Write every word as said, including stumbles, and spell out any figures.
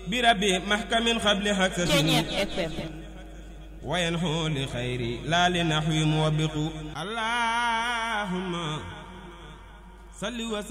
بربي محكم قبل حكس وينحو لخيري لا لنحو موبق اللهم صل وسلم